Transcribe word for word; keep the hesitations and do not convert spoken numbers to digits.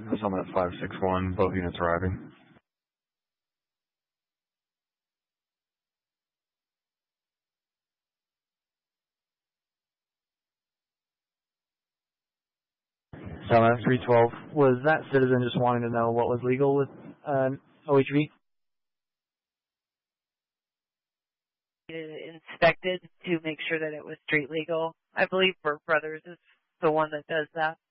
was on that five six one, both units arriving. So at three twelve, was that citizen just wanting to know what was legal with uh, O H V? Inspected to make sure that it was street legal. I believe Burke Brothers is the one that does that.